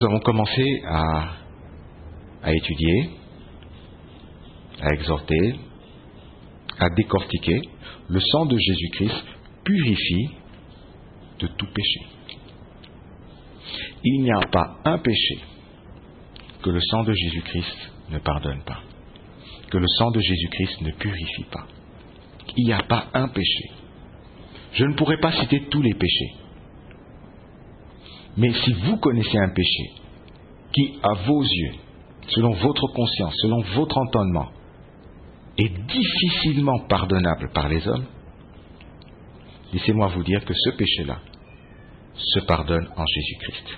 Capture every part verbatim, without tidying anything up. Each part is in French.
avons commencé à, à étudier, à exhorter, à décortiquer, le sang de Jésus-Christ purifie de tout péché. Il n'y a pas un péché que le sang de Jésus-Christ ne pardonne pas, que le sang de Jésus-Christ ne purifie pas. Il n'y a pas un péché. Je ne pourrais pas citer tous les péchés. Mais si vous connaissez un péché qui, à vos yeux, selon votre conscience, selon votre entendement, est difficilement pardonnable par les hommes, laissez-moi vous dire que ce péché-là se pardonne en Jésus-Christ.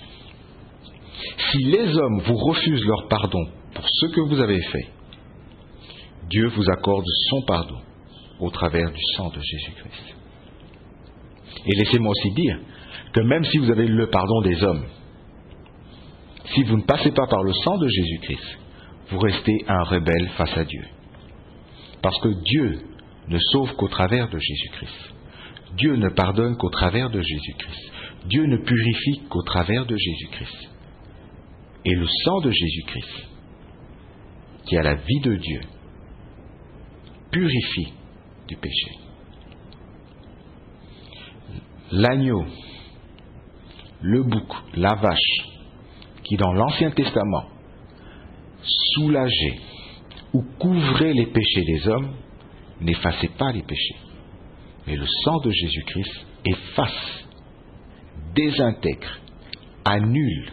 Si les hommes vous refusent leur pardon pour ce que vous avez fait, Dieu vous accorde son pardon au travers du sang de Jésus-Christ. Et laissez-moi aussi dire que même si vous avez le pardon des hommes, si vous ne passez pas par le sang de Jésus-Christ, vous restez un rebelle face à Dieu. Parce que Dieu ne sauve qu'au travers de Jésus-Christ. Dieu ne pardonne qu'au travers de Jésus-Christ. Dieu ne purifie qu'au travers de Jésus-Christ. Et le sang de Jésus-Christ, qui a la vie de Dieu, purifie du péché. L'agneau, le bouc, la vache, qui dans l'Ancien Testament soulageait ou couvrait les péchés des hommes, n'effaçait pas les péchés. Mais le sang de Jésus-Christ efface, désintègre, annule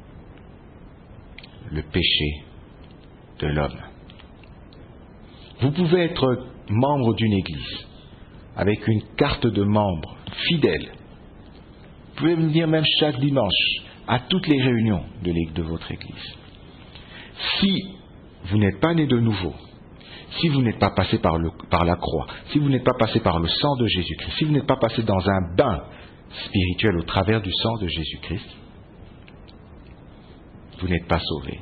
le péché de l'homme. Vous pouvez être membre d'une église avec une carte de membre fidèle. Vous pouvez venir même chaque dimanche à toutes les réunions de, de votre église. Si vous n'êtes pas né de nouveau, si vous n'êtes pas passé par, le, par la croix, si vous n'êtes pas passé par le sang de Jésus-Christ, si vous n'êtes pas passé dans un bain spirituel au travers du sang de Jésus-Christ, vous n'êtes pas sauvé.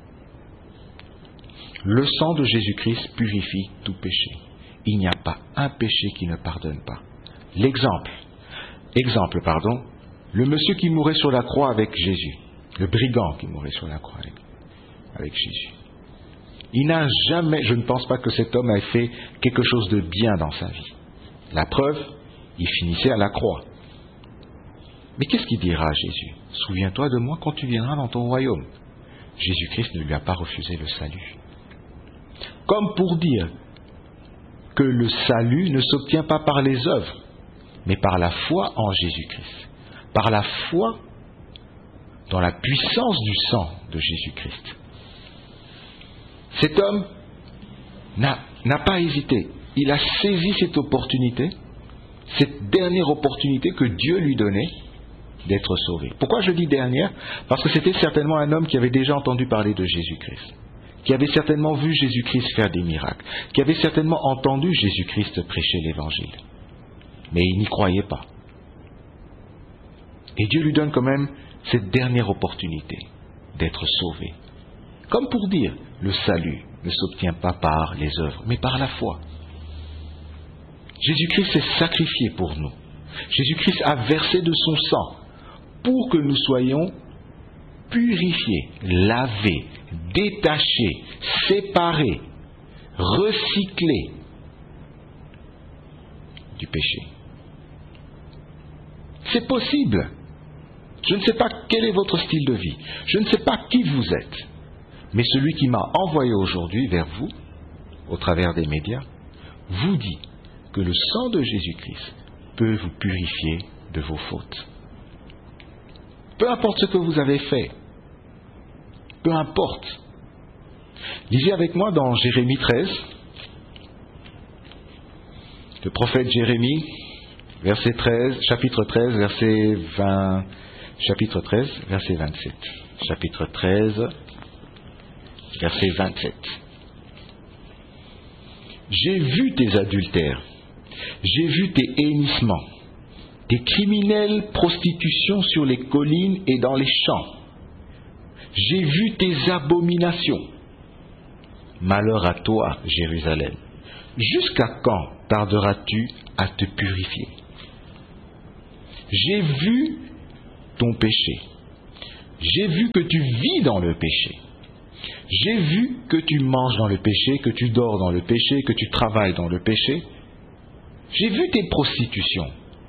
Le sang de Jésus-Christ purifie tout péché. Il n'y a pas un péché qui ne pardonne pas. L'exemple, exemple, pardon, le monsieur qui mourait sur la croix avec Jésus, le brigand qui mourait sur la croix avec, avec Jésus. Il n'a jamais, je ne pense pas que cet homme ait fait quelque chose de bien dans sa vie. La preuve, il finissait à la croix. Mais qu'est-ce qu'il dira à Jésus? Souviens-toi de moi quand tu viendras dans ton royaume. Jésus-Christ ne lui a pas refusé le salut. Comme pour dire que le salut ne s'obtient pas par les œuvres, mais par la foi en Jésus-Christ. Par la foi dans la puissance du sang de Jésus-Christ. Cet homme n'a, n'a pas hésité. Il a saisi cette opportunité, cette dernière opportunité que Dieu lui donnait d'être sauvé. Pourquoi je dis dernière? Parce que c'était certainement un homme qui avait déjà entendu parler de Jésus-Christ, qui avait certainement vu Jésus-Christ faire des miracles, qui avait certainement entendu Jésus-Christ prêcher l'Évangile. Mais il n'y croyait pas. Et Dieu lui donne quand même cette dernière opportunité d'être sauvé. Comme pour dire, le salut ne s'obtient pas par les œuvres, mais par la foi. Jésus-Christ s'est sacrifié pour nous. Jésus-Christ a versé de son sang pour que nous soyons purifiés, lavés, détachés, séparés, recyclés du péché. C'est possible. Je ne sais pas quel est votre style de vie. Je ne sais pas qui vous êtes. Mais celui qui m'a envoyé aujourd'hui vers vous, au travers des médias, vous dit que le sang de Jésus-Christ peut vous purifier de vos fautes. Peu importe ce que vous avez fait, peu importe. Lisez avec moi dans Jérémie treize, le prophète Jérémie, verset treize, chapitre treize, verset vingt, chapitre treize, verset vingt-sept. Chapitre treize, verset vingt-sept. J'ai vu tes adultères, j'ai vu tes hennissements, tes criminelles prostitutions sur les collines et dans les champs. J'ai vu tes abominations. Malheur à toi, Jérusalem. Jusqu'à quand tarderas-tu à te purifier? J'ai vu ton péché. J'ai vu que tu vis dans le péché. J'ai vu que tu manges dans le péché, que tu dors dans le péché, que tu travailles dans le péché. J'ai vu tes prostitutions.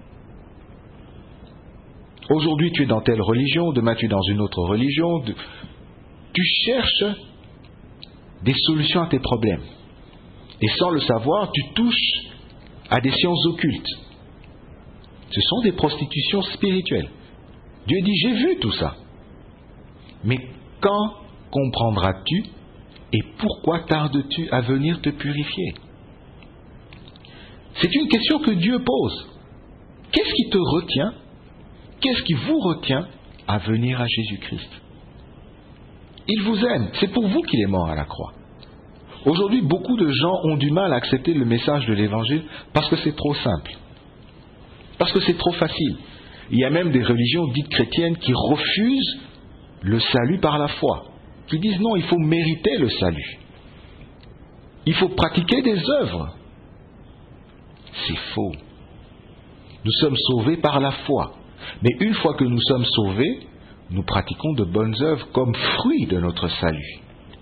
Aujourd'hui, tu es dans telle religion, demain, tu es dans une autre religion. Tu cherches des solutions à tes problèmes. Et sans le savoir, tu touches à des sciences occultes. Ce sont des prostitutions spirituelles. Dieu dit, j'ai vu tout ça. Mais quand comprendras-tu et pourquoi tardes-tu à venir te purifier? C'est une question que Dieu pose. Qu'est-ce qui te retient? Qu'est-ce qui vous retient à venir à Jésus-Christ? Il vous aime. C'est pour vous qu'il est mort à la croix. Aujourd'hui, beaucoup de gens ont du mal à accepter le message de l'Évangile parce que c'est trop simple. Parce que c'est trop facile. Il y a même des religions dites chrétiennes qui refusent le salut par la foi. Qui disent non, il faut mériter le salut. Il faut pratiquer des œuvres. C'est faux. Nous sommes sauvés par la foi. Mais une fois que nous sommes sauvés, nous pratiquons de bonnes œuvres comme fruit de notre salut.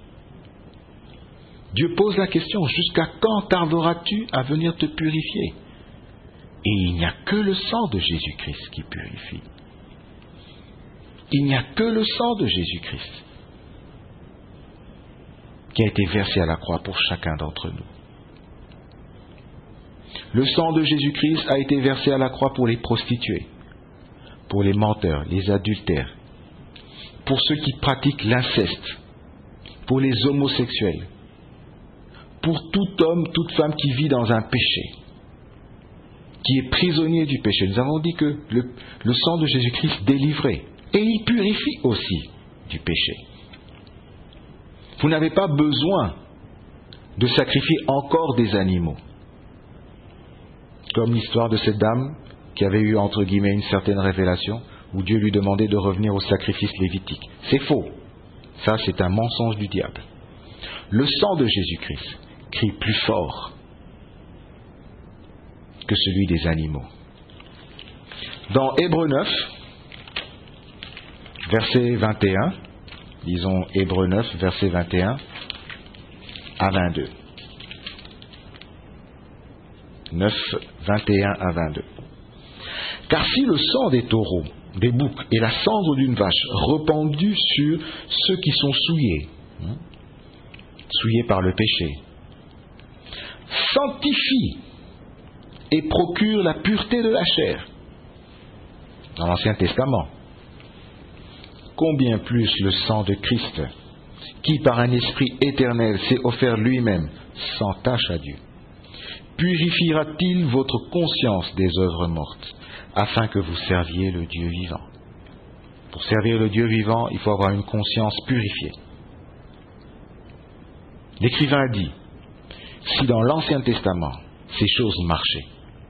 Dieu pose la question, jusqu'à quand tarderas-tu à venir te purifier? Et il n'y a que le sang de Jésus-Christ qui purifie. Il n'y a que le sang de Jésus-Christ qui a été versé à la croix pour chacun d'entre nous. Le sang de Jésus-Christ a été versé à la croix pour les prostituées, pour les menteurs, les adultères, pour ceux qui pratiquent l'inceste, pour les homosexuels, pour tout homme, toute femme qui vit dans un péché, qui est prisonnier du péché. Nous avons dit que le, le sang de Jésus-Christ délivrait, et il purifie aussi du péché. Vous n'avez pas besoin de sacrifier encore des animaux. Comme l'histoire de cette dame qui avait eu, entre guillemets, une certaine révélation, où Dieu lui demandait de revenir au sacrifice lévitique. C'est faux. Ça, c'est un mensonge du diable. Le sang de Jésus-Christ crie plus fort que celui des animaux. Dans Hébreux neuf, verset vingt et un, disons Hébreux neuf, verset vingt et un à vingt-deux. neuf, vingt et un à vingt-deux. Car si le sang des taureaux, des boucs et la cendre d'une vache répandue sur ceux qui sont souillés, hein, souillés par le péché, sanctifie et procure la pureté de la chair, dans l'Ancien Testament, combien plus le sang de Christ, qui par un esprit éternel s'est offert lui-même sans tache à Dieu, purifiera-t-il votre conscience des œuvres mortes, afin que vous serviez le Dieu vivant? Pour servir le Dieu vivant, il faut avoir une conscience purifiée. L'écrivain a dit, si dans l'Ancien Testament, ces choses marchaient,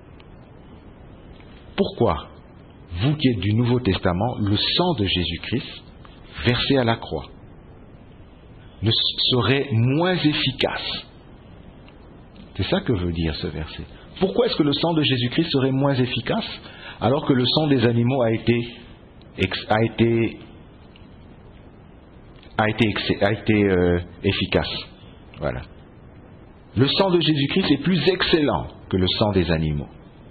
pourquoi, vous qui êtes du Nouveau Testament, le sang de Jésus-Christ, versé à la croix, ne serait moins efficace? C'est ça que veut dire ce verset. Pourquoi est-ce que le sang de Jésus-Christ serait moins efficace alors que le sang des animaux a été a été a été, a été euh, efficace? Voilà. Le sang de Jésus-Christ est plus excellent que le sang des animaux.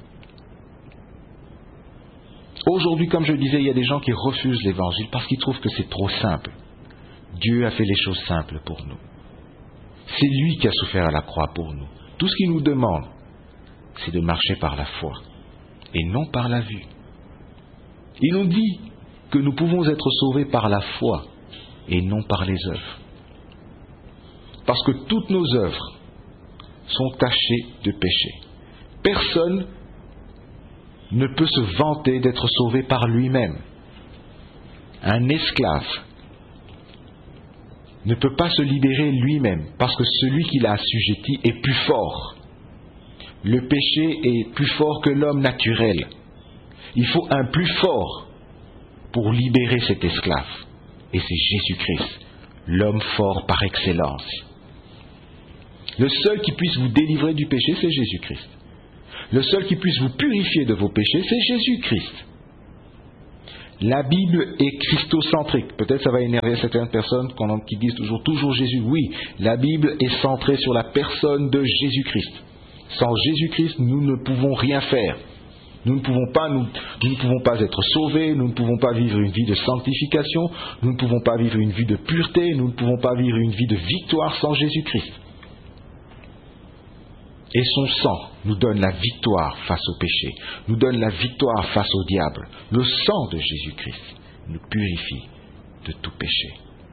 Aujourd'hui, comme je disais, il y a des gens qui refusent l'évangile parce qu'ils trouvent que c'est trop simple. Dieu a fait les choses simples pour nous. C'est lui qui a souffert à la croix pour nous. Tout ce qu'il nous demande, c'est de marcher par la foi et non par la vue. Il nous dit que nous pouvons être sauvés par la foi et non par les œuvres. Parce que toutes nos œuvres sont tachées de péché. Personne ne peut se vanter d'être sauvé par lui-même. Un esclave ne peut pas se libérer lui-même parce que celui qui l'a assujetti est plus fort. Le péché est plus fort que l'homme naturel. Il faut un plus fort pour libérer cet esclave. Et c'est Jésus-Christ, l'homme fort par excellence. Le seul qui puisse vous délivrer du péché, c'est Jésus-Christ. Le seul qui puisse vous purifier de vos péchés, c'est Jésus-Christ. La Bible est christocentrique. Peut-être ça va énerver certaines personnes qui disent toujours, toujours Jésus. Oui, la Bible est centrée sur la personne de Jésus-Christ. Sans Jésus-Christ, nous ne pouvons rien faire. Nous ne pouvons pas, nous, nous ne pouvons pas être sauvés, nous ne pouvons pas vivre une vie de sanctification, nous ne pouvons pas vivre une vie de pureté, nous ne pouvons pas vivre une vie de victoire sans Jésus-Christ. Et son sang nous donne la victoire face au péché, nous donne la victoire face au diable. Le sang de Jésus-Christ nous purifie de tout péché.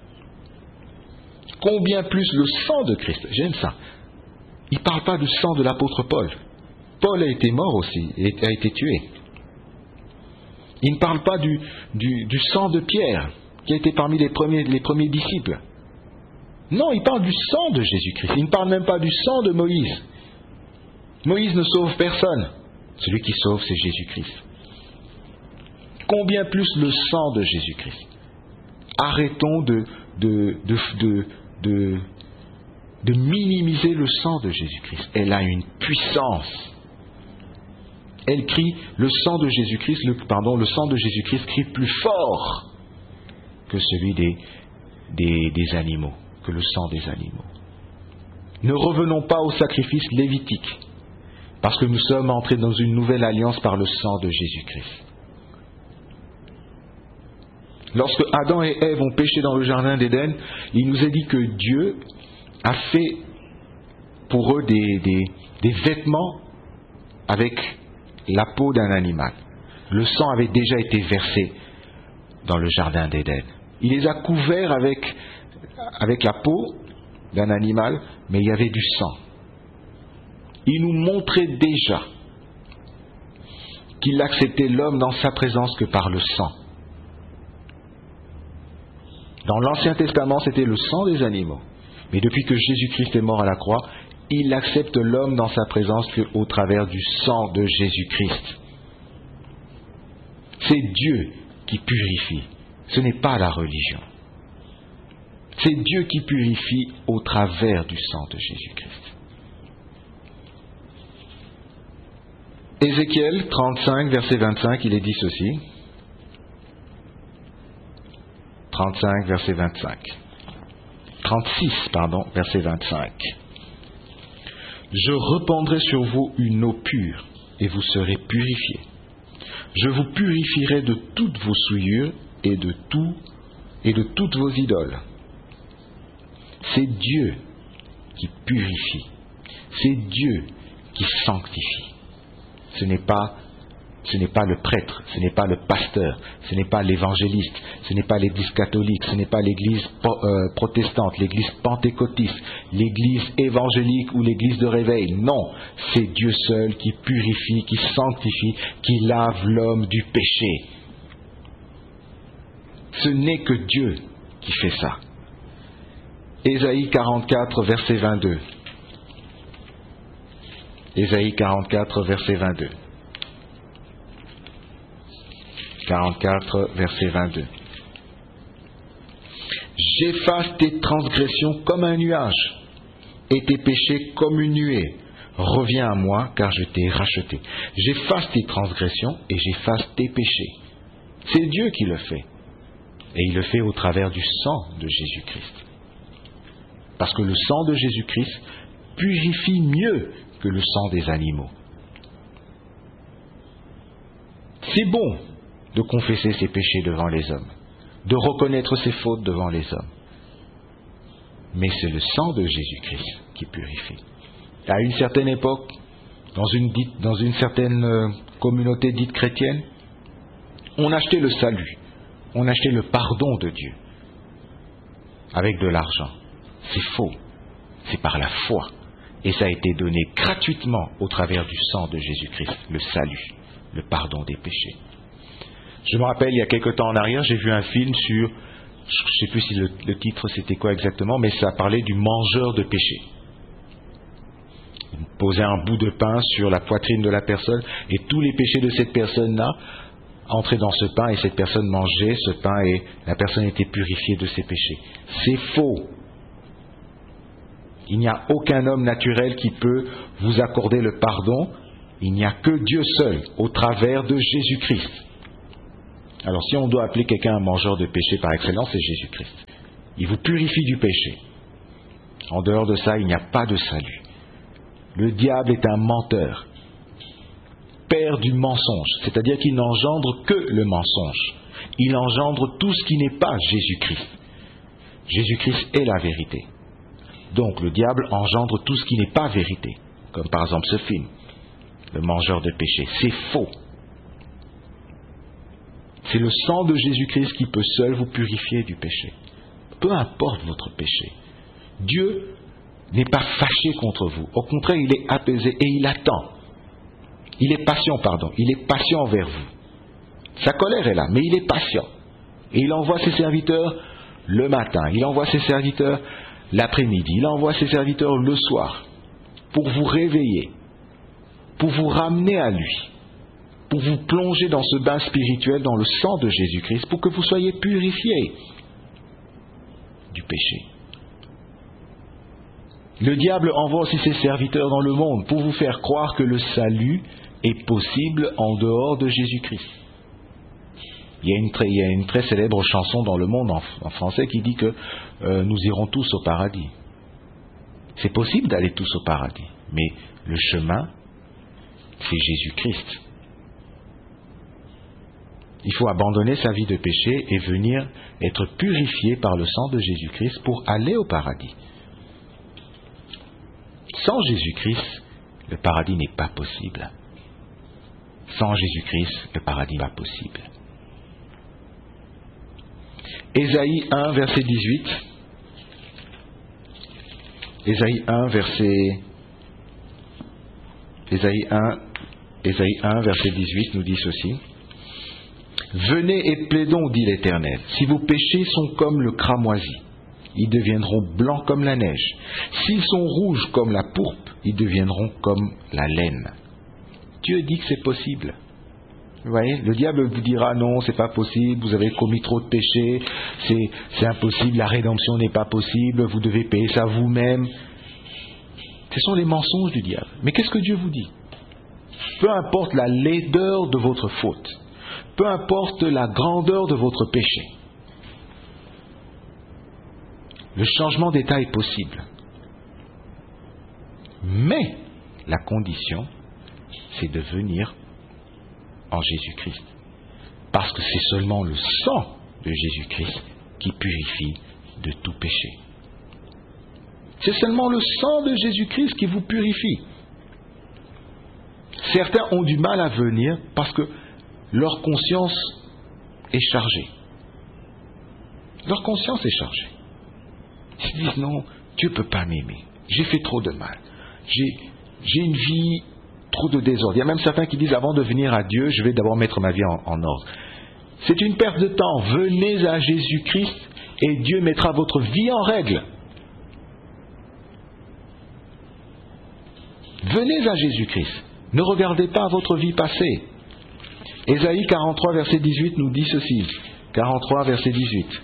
Combien plus le sang de Christ, j'aime ça. Il ne parle pas du sang de l'apôtre Paul. Paul a été mort aussi, et a été tué. Il ne parle pas du, du, du sang de Pierre, qui a été parmi les premiers, les premiers disciples. Non, il parle du sang de Jésus-Christ. Il ne parle même pas du sang de Moïse. Moïse ne sauve personne. Celui qui sauve, c'est Jésus-Christ. Combien plus le sang de Jésus-Christ. Arrêtons de, de, de, de, de, de minimiser le sang de Jésus-Christ. Elle a une puissance. Elle crie, le sang de Jésus-Christ, le, pardon, le sang de Jésus-Christ crie plus fort que celui des, des, des animaux, que le sang des animaux. Ne revenons pas au sacrifice lévitique, parce que nous sommes entrés dans une nouvelle alliance par le sang de Jésus-Christ. Lorsque Adam et Ève ont péché dans le jardin d'Éden, il nous est dit que Dieu a fait pour eux des, des, des vêtements avec la peau d'un animal. Le sang avait déjà été versé dans le jardin d'Éden. Il les a couverts avec, avec la peau d'un animal, mais il y avait du sang. Il nous montrait déjà qu'il acceptait l'homme dans sa présence que par le sang. Dans l'Ancien Testament, c'était le sang des animaux. Mais depuis que Jésus-Christ est mort à la croix, il accepte l'homme dans sa présence au travers du sang de Jésus-Christ. C'est Dieu qui purifie, ce n'est pas la religion. C'est Dieu qui purifie au travers du sang de Jésus-Christ. Ézéchiel trente-cinq, verset vingt-cinq, il est dit ceci. trente-cinq, verset vingt-cinq. trente-six, pardon, verset vingt-cinq. Je répandrai sur vous une eau pure, et vous serez purifiés. Je vous purifierai de toutes vos souillures et de tout et de toutes vos idoles. C'est Dieu qui purifie. C'est Dieu qui sanctifie. Ce n'est pas, ce n'est pas le prêtre, ce n'est pas le pasteur, ce n'est pas l'évangéliste, ce n'est pas l'église catholique, ce n'est pas l'église euh, protestante, l'église pentecôtiste, l'église évangélique ou l'église de réveil. Non, c'est Dieu seul qui purifie, qui sanctifie, qui lave l'homme du péché. Ce n'est que Dieu qui fait ça. Ésaïe quarante-quatre, verset vingt-deux. Ésaïe quarante-quatre, verset vingt-deux. quarante-quatre, verset vingt-deux. J'efface tes transgressions comme un nuage, et tes péchés comme une nuée. Reviens à moi, car je t'ai racheté. J'efface tes transgressions et j'efface tes péchés. C'est Dieu qui le fait. Et il le fait au travers du sang de Jésus-Christ. Parce que le sang de Jésus-Christ purifie mieux que le sang des animaux. C'est bon de confesser ses péchés devant les hommes, de reconnaître ses fautes devant les hommes. Mais c'est le sang de Jésus-Christ qui purifie. À une certaine époque, dans une, dite, dans une certaine euh, communauté dite chrétienne, on achetait le salut, on achetait le pardon de Dieu avec de l'argent. C'est faux, c'est par la foi. Et ça a été donné gratuitement au travers du sang de Jésus-Christ, le salut, le pardon des péchés. Je me rappelle, il y a quelque temps en arrière, j'ai vu un film sur, je ne sais plus si le, le titre c'était quoi exactement, mais ça parlait du mangeur de péché. Il posait un bout de pain sur la poitrine de la personne et tous les péchés de cette personne-là entraient dans ce pain et cette personne mangeait ce pain et la personne était purifiée de ses péchés. C'est faux. Il n'y a aucun homme naturel qui peut vous accorder le pardon. Il n'y a que Dieu seul, au travers de Jésus-Christ. Alors si on doit appeler quelqu'un un mangeur de péché par excellence, c'est Jésus-Christ. Il vous purifie du péché. En dehors de ça, il n'y a pas de salut. Le diable est un menteur, père du mensonge, c'est-à-dire qu'il n'engendre que le mensonge. Il engendre tout ce qui n'est pas Jésus-Christ. Jésus-Christ est la vérité. Donc le diable engendre tout ce qui n'est pas vérité, comme par exemple ce film, Le mangeur de péché. C'est faux. C'est le sang de Jésus-Christ qui peut seul vous purifier du péché. Peu importe votre péché. Dieu n'est pas fâché contre vous. Au contraire, il est apaisé et il attend. Il est patient, pardon. Il est patient envers vous. Sa colère est là, mais il est patient. Et il envoie ses serviteurs le matin. Il envoie ses serviteurs l'après-midi. Il envoie ses serviteurs le soir pour vous réveiller, pour vous ramener à lui, pour vous plonger dans ce bain spirituel, dans le sang de Jésus-Christ, pour que vous soyez purifiés du péché. Le diable envoie aussi ses serviteurs dans le monde pour vous faire croire que le salut est possible en dehors de Jésus-Christ. Il y a une très, il y a une très célèbre chanson dans le monde en, en français qui dit que euh, nous irons tous au paradis. C'est possible d'aller tous au paradis, mais le chemin, c'est Jésus-Christ. Il faut abandonner sa vie de péché et venir être purifié par le sang de Jésus-Christ pour aller au paradis. Sans Jésus-Christ, le paradis n'est pas possible. Sans Jésus-Christ, le paradis n'est pas possible. Ésaïe un, verset dix-huit. Ésaïe un, verset... Ésaïe un, Ésaïe un, verset dix-huit nous dit ceci. Venez et plaidons, dit l'Éternel. Si vos péchés sont comme le cramoisi, ils deviendront blancs comme la neige. S'ils sont rouges comme la pourpre, ils deviendront comme la laine. Dieu dit que c'est possible. Vous voyez, le diable vous dira non, c'est pas possible, vous avez commis trop de péchés, c'est, c'est impossible, la rédemption n'est pas possible, vous devez payer ça vous-même. Ce sont les mensonges du diable. Mais qu'est-ce que Dieu vous dit? Peu importe la laideur de votre faute, peu importe la grandeur de votre péché, le changement d'état est possible. Mais la condition, c'est de venir en Jésus-Christ. Parce que c'est seulement le sang de Jésus-Christ qui purifie de tout péché. C'est seulement le sang de Jésus-Christ qui vous purifie. Certains ont du mal à venir parce que leur conscience est chargée. Leur conscience est chargée. Ils se disent non, Dieu ne peut pas m'aimer. J'ai fait trop de mal. J'ai, j'ai une vie trop de désordre. Il y a même certains qui disent avant de venir à Dieu, je vais d'abord mettre ma vie en, en ordre. C'est une perte de temps. Venez à Jésus-Christ et Dieu mettra votre vie en règle. Venez à Jésus-Christ. Ne regardez pas votre vie passée. Ésaïe quarante-trois, verset dix-huit nous dit ceci. quarante-trois, verset dix-huit.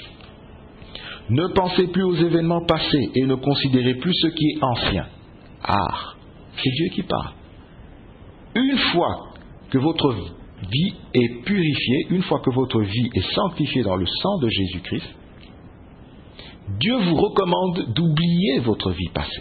Ne pensez plus aux événements passés et ne considérez plus ce qui est ancien. Ah, c'est Dieu qui parle. Une fois que votre vie est purifiée, une fois que votre vie est sanctifiée dans le sang de Jésus-Christ, Dieu vous recommande d'oublier votre vie passée.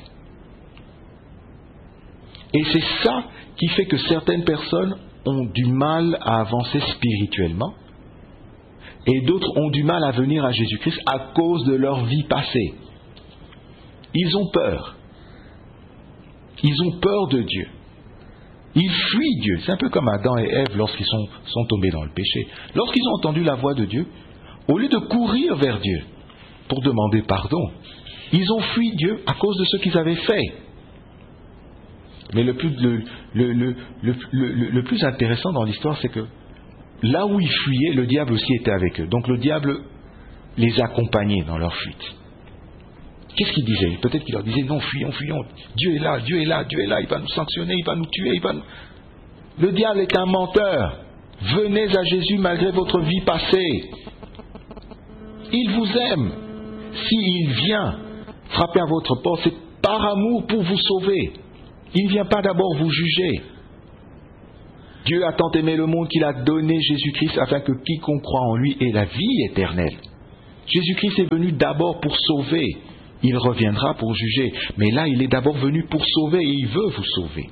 Et c'est ça qui fait que certaines personnes ont du mal à avancer spirituellement et d'autres ont du mal à venir à Jésus-Christ à cause de leur vie passée. Ils ont peur. Ils ont peur de Dieu. Ils fuient Dieu. C'est un peu comme Adam et Ève lorsqu'ils sont, sont tombés dans le péché. Lorsqu'ils ont entendu la voix de Dieu, au lieu de courir vers Dieu pour demander pardon, ils ont fui Dieu à cause de ce qu'ils avaient fait. Mais le plus, le, le, le, le, le, le plus intéressant dans l'histoire, c'est que là où ils fuyaient, le diable aussi était avec eux. Donc le diable les accompagnait dans leur fuite. Qu'est-ce qu'il disait? Peut-être qu'il leur disait non, fuyons, fuyons. Dieu est là, Dieu est là, Dieu est là, il va nous sanctionner, il va nous tuer, il va nous... Le diable est un menteur. Venez à Jésus malgré votre vie passée. Il vous aime. S'il vient frapper à votre porte, c'est par amour pour vous sauver. Il ne vient pas d'abord vous juger. Dieu a tant aimé le monde qu'il a donné Jésus-Christ afin que quiconque croit en lui ait la vie éternelle. Jésus-Christ est venu d'abord pour sauver. Il reviendra pour juger. Mais là, il est d'abord venu pour sauver et il veut vous sauver.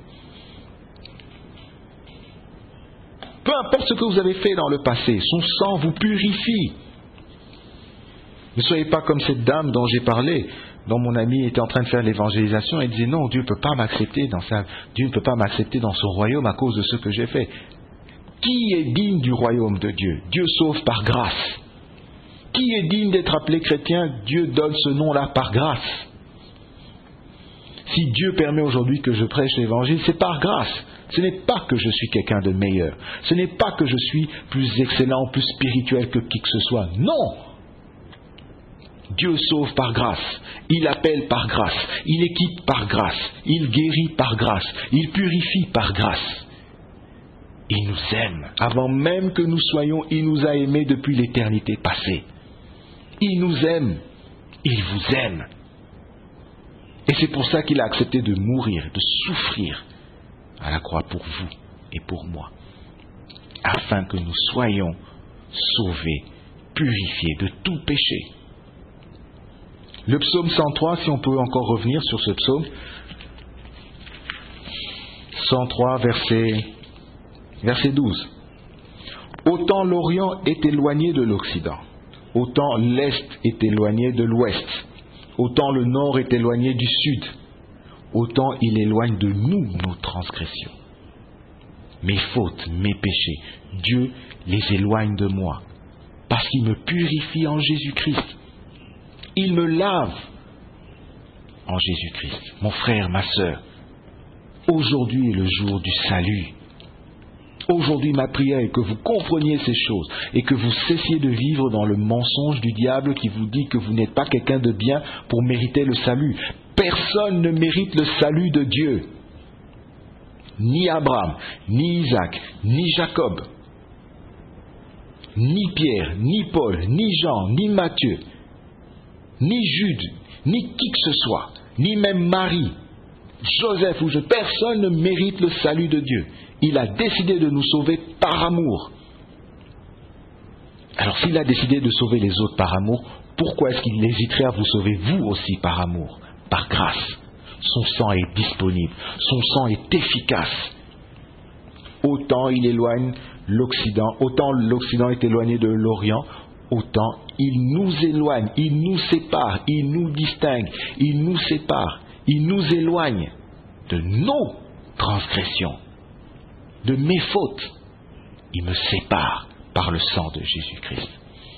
Peu importe ce que vous avez fait dans le passé, son sang vous purifie. Ne soyez pas comme cette dame dont j'ai parlé, dont mon ami était en train de faire l'évangélisation et disait non, Dieu ne peut pas m'accepter dans sa, Dieu ne peut pas m'accepter dans son royaume à cause de ce que j'ai fait. Qui est digne du royaume de Dieu? Dieu sauve par grâce. Qui est digne d'être appelé chrétien? Dieu donne ce nom-là par grâce. Si Dieu permet aujourd'hui que je prêche l'évangile, c'est par grâce. Ce n'est pas que je suis quelqu'un de meilleur. Ce n'est pas que je suis plus excellent, plus spirituel que qui que ce soit. Non! Dieu sauve par grâce. Il appelle par grâce. Il équipe par grâce. Il guérit par grâce. Il purifie par grâce. Il nous aime. Avant même que nous soyons, il nous a aimés depuis l'éternité passée. Il nous aime. Il vous aime. Et c'est pour ça qu'il a accepté de mourir, de souffrir à la croix pour vous et pour moi, afin que nous soyons sauvés, purifiés de tout péché. Le psaume cent trois, si on peut encore revenir sur ce psaume, cent trois, verset, verset douze. Autant l'Orient est éloigné de l'Occident, autant l'Est est éloigné de l'Ouest, autant le Nord est éloigné du Sud, autant il éloigne de nous nos transgressions. Mes fautes, mes péchés, Dieu les éloigne de moi, parce qu'il me purifie en Jésus-Christ. Il me lave en Jésus-Christ. Mon frère, ma sœur, aujourd'hui est le jour du salut. Aujourd'hui, ma prière est que vous compreniez ces choses et que vous cessiez de vivre dans le mensonge du diable qui vous dit que vous n'êtes pas quelqu'un de bien pour mériter le salut. Personne ne mérite le salut de Dieu. Ni Abraham, ni Isaac, ni Jacob, ni Pierre, ni Paul, ni Jean, ni Matthieu, ni Jude, ni qui que ce soit, ni même Marie, Joseph ou je, personne ne mérite le salut de Dieu. Il a décidé de nous sauver par amour. Alors s'il a décidé de sauver les autres par amour, pourquoi est-ce qu'il hésiterait à vous sauver vous aussi par amour, par grâce? Son sang est disponible, son sang est efficace. Autant il éloigne l'Occident, autant l'Occident est éloigné de l'Orient, autant il nous éloigne, il nous sépare, il nous distingue, il nous sépare, il nous éloigne de nos transgressions, de mes fautes. Il me sépare par le sang de Jésus-Christ.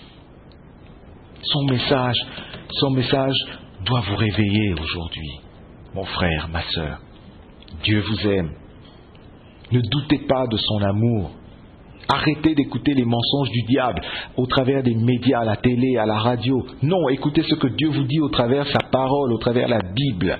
Son message, son message doit vous réveiller aujourd'hui, mon frère, ma sœur. Dieu vous aime. Ne doutez pas de son amour. Arrêtez d'écouter les mensonges du diable au travers des médias, à la télé, à la radio. Non, écoutez ce que Dieu vous dit au travers de sa parole, au travers de la Bible.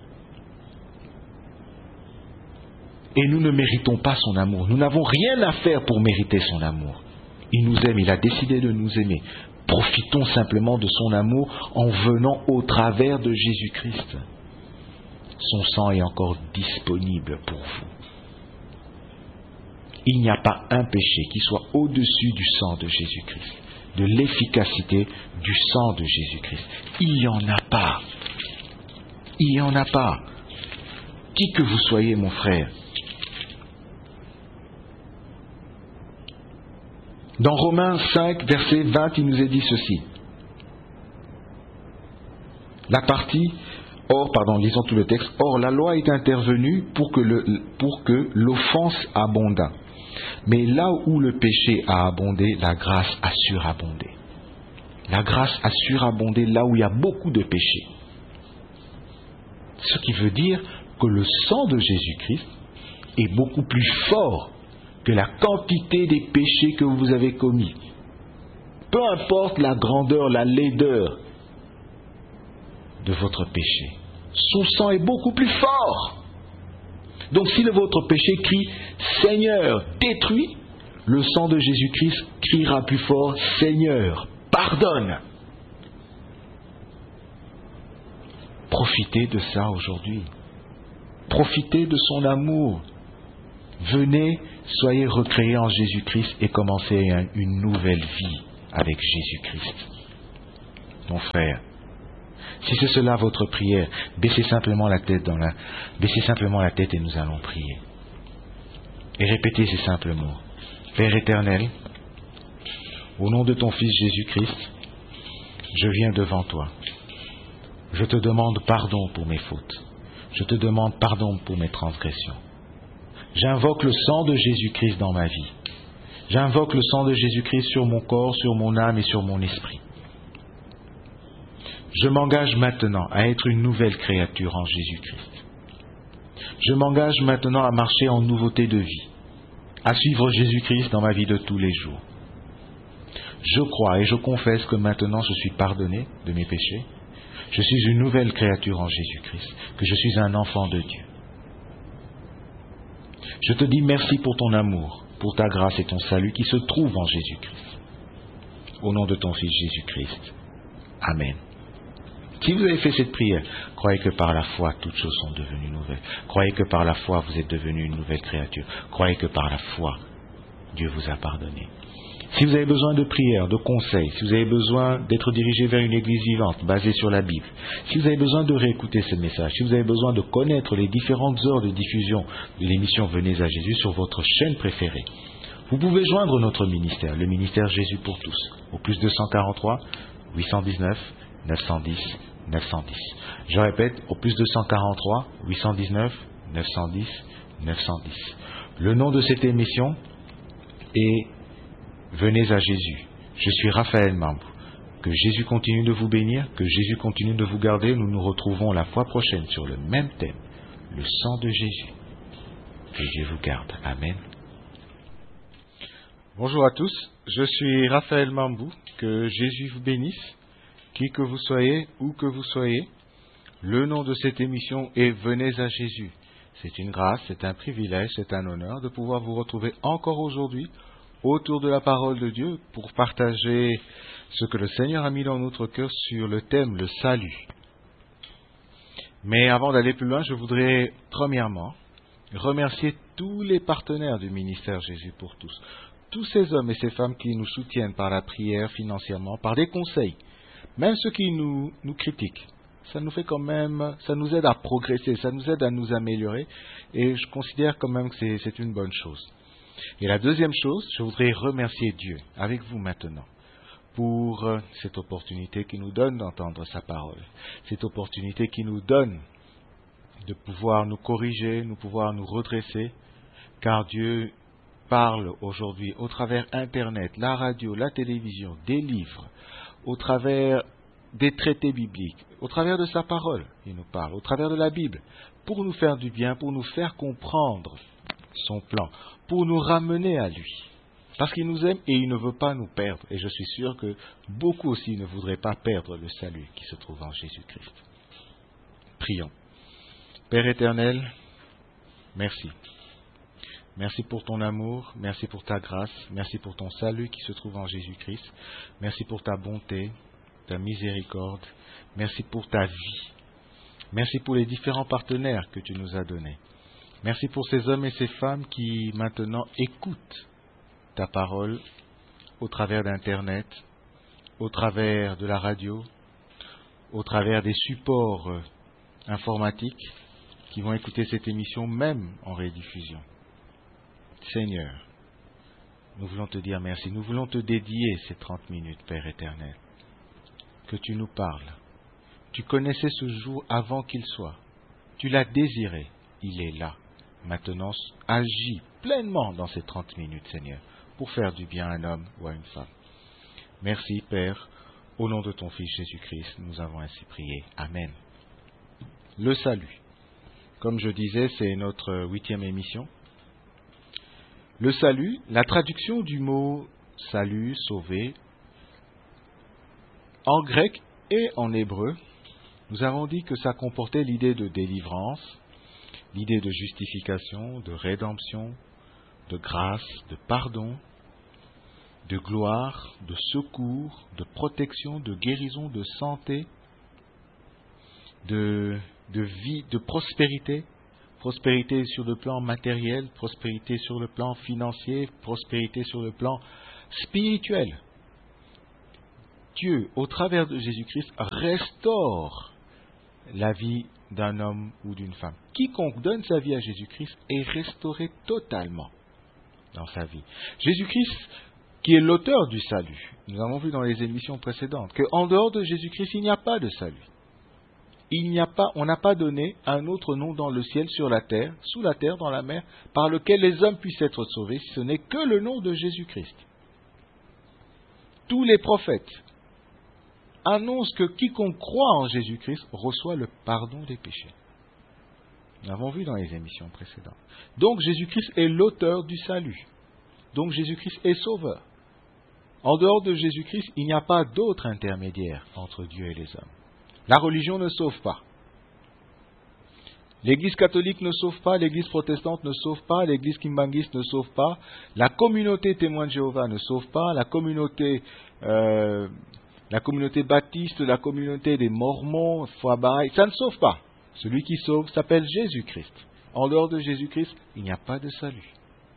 Et nous ne méritons pas son amour. Nous n'avons rien à faire pour mériter son amour. Il nous aime, il a décidé de nous aimer. Profitons simplement de son amour en venant au travers de Jésus-Christ. Son sang est encore disponible pour vous. Il n'y a pas un péché qui soit au-dessus du sang de Jésus-Christ, de l'efficacité du sang de Jésus-Christ. Il n'y en a pas. Il n'y en a pas. Qui que vous soyez, mon frère. Dans Romains cinq, verset vingt, il nous est dit ceci. La partie, or, pardon, lisons tout le texte. Or, la loi est intervenue pour que, le, pour que l'offense abondât. Mais là où le péché a abondé, la grâce a surabondé. La grâce a surabondé là où il y a beaucoup de péchés. Ce qui veut dire que le sang de Jésus-Christ est beaucoup plus fort que la quantité des péchés que vous avez commis. Peu importe la grandeur, la laideur de votre péché, son sang est beaucoup plus fort. Donc si le votre péché crie « Seigneur, détruis », le sang de Jésus-Christ criera plus fort « Seigneur, pardonne ». Profitez de ça aujourd'hui. Profitez de son amour. Venez, soyez recréés en Jésus-Christ et commencez une nouvelle vie avec Jésus-Christ. Mon frère, si c'est cela votre prière, baissez simplement la tête dans la, baissez simplement la tête et nous allons prier. Et répétez ces simples mots. Père éternel, au nom de ton Fils Jésus-Christ, je viens devant toi. Je te demande pardon pour mes fautes. Je te demande pardon pour mes transgressions. J'invoque le sang de Jésus-Christ dans ma vie. J'invoque le sang de Jésus-Christ sur mon corps, sur mon âme et sur mon esprit. Je m'engage maintenant à être une nouvelle créature en Jésus-Christ. Je m'engage maintenant à marcher en nouveauté de vie, à suivre Jésus-Christ dans ma vie de tous les jours. Je crois et je confesse que maintenant je suis pardonné de mes péchés. Je suis une nouvelle créature en Jésus-Christ, que je suis un enfant de Dieu. Je te dis merci pour ton amour, pour ta grâce et ton salut qui se trouvent en Jésus-Christ. Au nom de ton Fils Jésus-Christ. Amen. Si vous avez fait cette prière, croyez que par la foi, toutes choses sont devenues nouvelles. Croyez que par la foi, vous êtes devenu une nouvelle créature. Croyez que par la foi, Dieu vous a pardonné. Si vous avez besoin de prières, de conseils, si vous avez besoin d'être dirigé vers une église vivante, basée sur la Bible, si vous avez besoin de réécouter ce message, si vous avez besoin de connaître les différentes heures de diffusion de l'émission Venez à Jésus sur votre chaîne préférée, vous pouvez joindre notre ministère, le ministère Jésus pour tous, au plus deux cent quarante-trois, huit cent dix-neuf, neuf cent dix, neuf cent dix. Je répète, au plus deux cent quarante-trois, huit cent dix-neuf, neuf cent dix, neuf cent dix. Le nom de cette émission est Venez à Jésus. Je suis Raphaël Mambou. Que Jésus continue de vous bénir, que Jésus continue de vous garder. Nous nous retrouvons la fois prochaine sur le même thème, le sang de Jésus. Que Dieu vous garde. Amen. Bonjour à tous, je suis Raphaël Mambou. Que Jésus vous bénisse. Qui que vous soyez, où que vous soyez, le nom de cette émission est Venez à Jésus. C'est une grâce, c'est un privilège, c'est un honneur de pouvoir vous retrouver encore aujourd'hui autour de la parole de Dieu pour partager ce que le Seigneur a mis dans notre cœur sur le thème, le salut. Mais avant d'aller plus loin, je voudrais premièrement remercier tous les partenaires du ministère Jésus pour tous, tous ces hommes et ces femmes qui nous soutiennent par la prière, financièrement, par des conseils, même ceux qui nous, nous critiquent. Ça nous fait quand même, ça nous aide à progresser, ça nous aide à nous améliorer, et je considère quand même que c'est, c'est une bonne chose. Et la deuxième chose, je voudrais remercier Dieu, avec vous maintenant, pour cette opportunité qu'il nous donne d'entendre sa parole, cette opportunité qu'il nous donne de pouvoir nous corriger, de pouvoir nous redresser, car Dieu parle aujourd'hui au travers Internet, la radio, la télévision, des livres, au travers des traités bibliques, au travers de sa parole, il nous parle, au travers de la Bible, pour nous faire du bien, pour nous faire comprendre son plan, pour nous ramener à lui. Parce qu'il nous aime et il ne veut pas nous perdre. Et je suis sûr que beaucoup aussi ne voudraient pas perdre le salut qui se trouve en Jésus-Christ. Prions. Père éternel, merci. Merci pour ton amour, merci pour ta grâce, merci pour ton salut qui se trouve en Jésus-Christ. Merci pour ta bonté, ta miséricorde, merci pour ta vie. Merci pour les différents partenaires que tu nous as donnés. Merci pour ces hommes et ces femmes qui maintenant écoutent ta parole au travers d'Internet, au travers de la radio, au travers des supports informatiques qui vont écouter cette émission même en rediffusion. Seigneur, nous voulons te dire merci, nous voulons te dédier ces trente minutes, Père éternel, que tu nous parles. Tu connaissais ce jour avant qu'il soit, tu l'as désiré, il est là. Maintenant, agis pleinement dans ces trente minutes, Seigneur, pour faire du bien à un homme ou à une femme. Merci, Père, au nom de ton Fils Jésus-Christ, nous avons ainsi prié. Amen. Le salut. Comme je disais, c'est notre huitième émission. Le salut, la traduction du mot salut, sauver, en grec et en hébreu, nous avons dit que ça comportait l'idée de délivrance, l'idée de justification, de rédemption, de grâce, de pardon, de gloire, de secours, de protection, de guérison, de santé, de, de vie, de prospérité, prospérité sur le plan matériel, prospérité sur le plan financier, prospérité sur le plan spirituel. Dieu, au travers de Jésus-Christ, restaure la vie d'un homme ou d'une femme. Quiconque donne sa vie à Jésus-Christ est restauré totalement dans sa vie. Jésus-Christ, qui est l'auteur du salut, nous avons vu dans les émissions précédentes qu'en dehors de Jésus-Christ, il n'y a pas de salut. Il n'y a pas, on n'a pas donné un autre nom dans le ciel, sur la terre, sous la terre, dans la mer, par lequel les hommes puissent être sauvés, si ce n'est que le nom de Jésus-Christ. Tous les prophètes annoncent que quiconque croit en Jésus-Christ reçoit le pardon des péchés. Nous l'avons vu dans les émissions précédentes. Donc Jésus-Christ est l'auteur du salut. Donc Jésus-Christ est sauveur. En dehors de Jésus-Christ, il n'y a pas d'autre intermédiaire entre Dieu et les hommes. La religion ne sauve pas. L'Église catholique ne sauve pas, l'Église protestante ne sauve pas, l'Église kimbangiste ne sauve pas, la communauté témoin de Jéhovah ne sauve pas, la communauté, euh, la communauté baptiste, la communauté des Mormons, foi Bahaï, ça ne sauve pas. Celui qui sauve s'appelle Jésus-Christ. En dehors de Jésus-Christ, il n'y a pas de salut.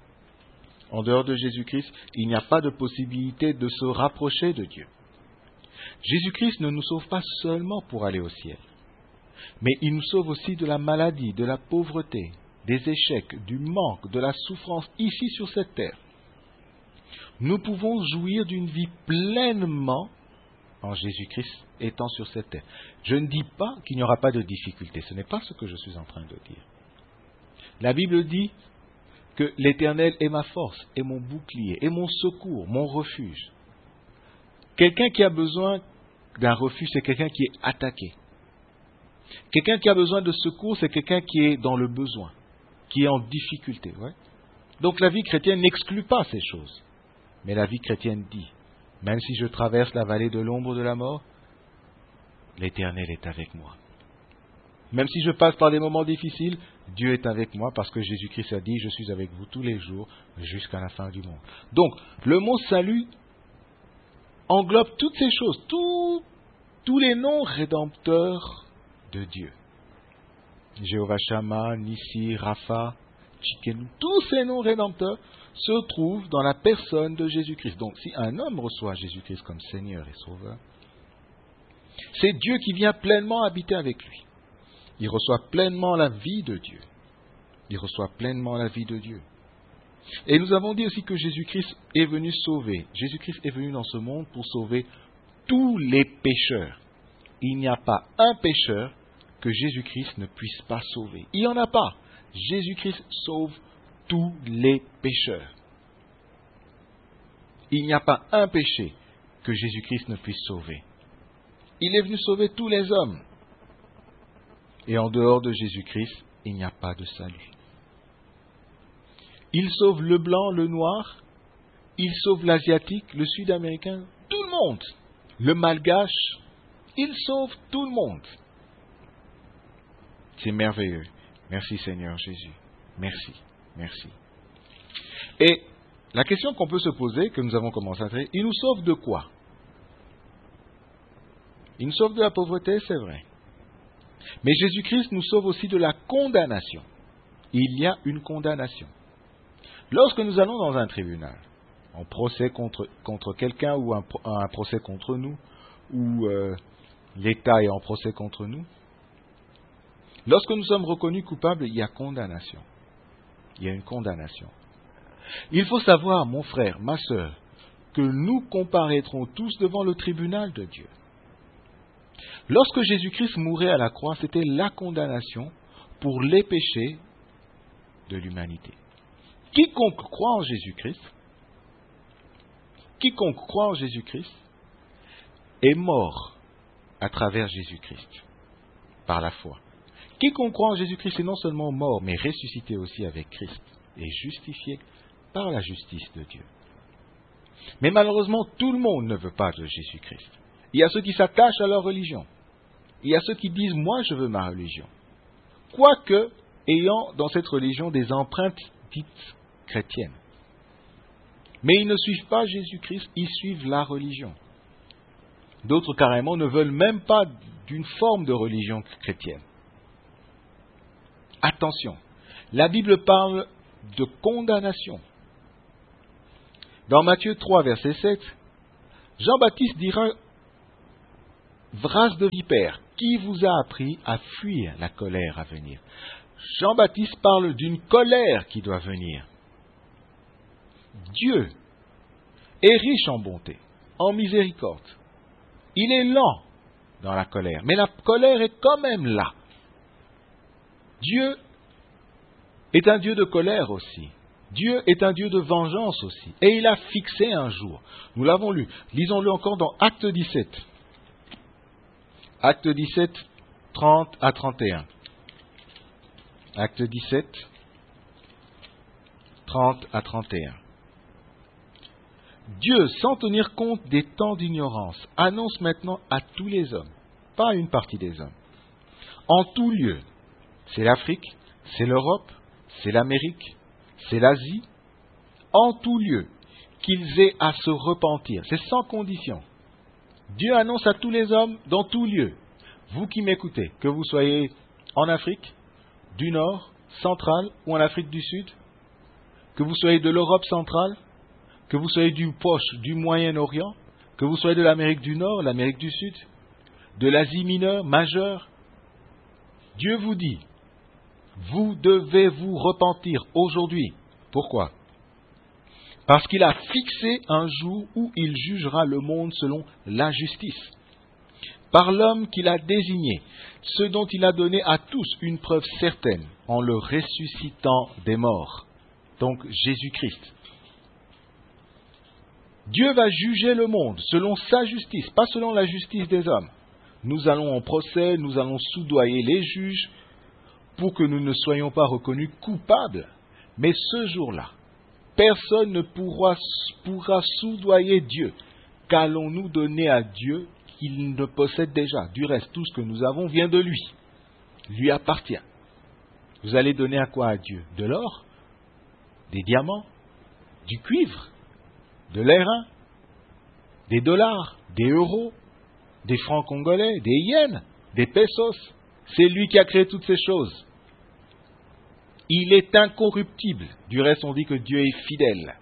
En dehors de Jésus-Christ, il n'y a pas de possibilité de se rapprocher de Dieu. Jésus-Christ ne nous sauve pas seulement pour aller au ciel, mais il nous sauve aussi de la maladie, de la pauvreté, des échecs, du manque, de la souffrance ici sur cette terre. Nous pouvons jouir d'une vie pleinement en Jésus-Christ étant sur cette terre. Je ne dis pas qu'il n'y aura pas de difficultés, ce n'est pas ce que je suis en train de dire. La Bible dit que l'Éternel est ma force, est mon bouclier, est mon secours, mon refuge. Quelqu'un qui a besoin d'un refuge, c'est quelqu'un qui est attaqué. Quelqu'un qui a besoin de secours, c'est quelqu'un qui est dans le besoin, qui est en difficulté. Ouais. Donc la vie chrétienne n'exclut pas ces choses. Mais la vie chrétienne dit, même si je traverse la vallée de l'ombre de la mort, l'Éternel est avec moi. Même si je passe par des moments difficiles, Dieu est avec moi parce que Jésus-Christ a dit, je suis avec vous tous les jours jusqu'à la fin du monde. Donc, le mot salut englobe toutes ces choses, tout, tous les noms rédempteurs de Dieu. Jéhovah Shammah, Nissi, Rapha, Tchikenu, tous ces noms rédempteurs se trouvent dans la personne de Jésus-Christ. Donc si un homme reçoit Jésus-Christ comme Seigneur et Sauveur, c'est Dieu qui vient pleinement habiter avec lui. Il reçoit pleinement la vie de Dieu. Il reçoit pleinement la vie de Dieu. Et nous avons dit aussi que Jésus-Christ est venu sauver. Jésus-Christ est venu dans ce monde pour sauver tous les pécheurs. Il n'y a pas un pécheur que Jésus-Christ ne puisse pas sauver. Il n'y en a pas. Jésus-Christ sauve tous les pécheurs. Il n'y a pas un péché que Jésus-Christ ne puisse sauver. Il est venu sauver tous les hommes. Et en dehors de Jésus-Christ, il n'y a pas de salut. Il sauve le blanc, le noir, il sauve l'asiatique, le sud-américain, tout le monde. Le malgache, il sauve tout le monde. C'est merveilleux. Merci Seigneur Jésus. Merci, merci. Et la question qu'on peut se poser, que nous avons commencé à traiter, il nous sauve de quoi? Il nous sauve de la pauvreté, c'est vrai. Mais Jésus-Christ nous sauve aussi de la condamnation. Il y a une condamnation. Lorsque nous allons dans un tribunal, en procès contre, contre quelqu'un ou un, un procès contre nous, ou euh, l'État est en procès contre nous, lorsque nous sommes reconnus coupables, il y a condamnation. Il y a une condamnation. Il faut savoir, mon frère, ma sœur, que nous comparaîtrons tous devant le tribunal de Dieu. Lorsque Jésus-Christ mourait à la croix, c'était la condamnation pour les péchés de l'humanité. Quiconque croit en Jésus-Christ, quiconque croit en Jésus-Christ est mort à travers Jésus-Christ, par la foi. Quiconque croit en Jésus-Christ est non seulement mort, mais ressuscité aussi avec Christ, et justifié par la justice de Dieu. Mais malheureusement, tout le monde ne veut pas de Jésus-Christ. Il y a ceux qui s'attachent à leur religion. Il y a ceux qui disent, moi je veux ma religion. Quoique, ayant dans cette religion des empreintes dites chrétiennes. Mais ils ne suivent pas Jésus-Christ, ils suivent la religion. D'autres carrément ne veulent même pas d'une forme de religion chrétienne. Attention, La Bible parle de condamnation. Dans Matthieu trois, verset sept, Jean-Baptiste dira « Vras de vipère, qui vous a appris à fuir la colère à venir ?» Jean-Baptiste parle d'une colère qui doit venir. Dieu est riche en bonté, en miséricorde. Il est lent dans la colère, mais la colère est quand même là. Dieu est un Dieu de colère aussi. Dieu est un Dieu de vengeance aussi. Et il a fixé un jour. Nous l'avons lu. Lisons-le encore dans Acte dix-sept. Acte dix-sept, trente à trente et un. Acte dix-sept, trente à trente et un. Dieu, sans tenir compte des temps d'ignorance, annonce maintenant à tous les hommes, pas à une partie des hommes, en tout lieu, c'est l'Afrique, c'est l'Europe, c'est l'Amérique, c'est l'Asie, en tout lieu, qu'ils aient à se repentir. C'est sans condition. Dieu annonce à tous les hommes, dans tout lieu, vous qui m'écoutez, que vous soyez en Afrique, du Nord, centrale ou en Afrique du Sud, que vous soyez de l'Europe centrale, que vous soyez du proche, du Moyen-Orient, que vous soyez de l'Amérique du Nord, l'Amérique du Sud, de l'Asie mineure, majeure, Dieu vous dit, vous devez vous repentir aujourd'hui. Pourquoi ? Parce qu'il a fixé un jour où il jugera le monde selon la justice. Par l'homme qu'il a désigné, ce dont il a donné à tous une preuve certaine, en le ressuscitant des morts. Donc Jésus-Christ. Dieu va juger le monde selon sa justice, pas selon la justice des hommes. Nous allons en procès, nous allons soudoyer les juges pour que nous ne soyons pas reconnus coupables. Mais ce jour-là, personne ne pourra, pourra soudoyer Dieu. Qu'allons-nous donner à Dieu qu'il ne possède déjà ? Du reste, tout ce que nous avons vient de lui, lui appartient. Vous allez donner à quoi à Dieu ? De l'or ? Des diamants ? Du cuivre ? De l'airain, des dollars, des euros, des francs congolais, des yens, des pesos. C'est lui qui a créé toutes ces choses. Il est incorruptible. Du reste, on dit que Dieu est fidèle.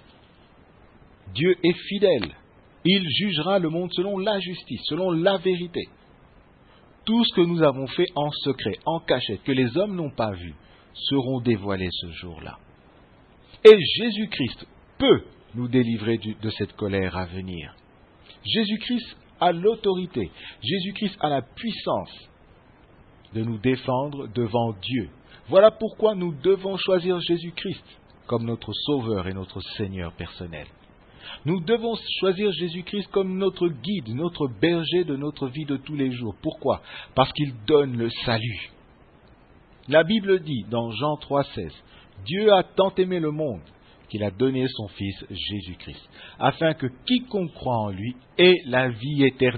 Dieu est fidèle. Il jugera le monde selon la justice, selon la vérité. Tout ce que nous avons fait en secret, en cachette, que les hommes n'ont pas vu, seront dévoilés ce jour-là. Et Jésus-Christ peut nous délivrer de cette colère à venir. Jésus-Christ a l'autorité, Jésus-Christ a la puissance de nous défendre devant Dieu. Voilà pourquoi nous devons choisir Jésus-Christ comme notre Sauveur et notre Seigneur personnel. Nous devons choisir Jésus-Christ comme notre guide, notre berger de notre vie de tous les jours. Pourquoi ? Parce qu'il donne le salut. La Bible dit dans Jean trois, seize, « Dieu a tant aimé le monde qu'il a donné son Fils Jésus-Christ, afin que quiconque croit en lui ait la vie éternelle. »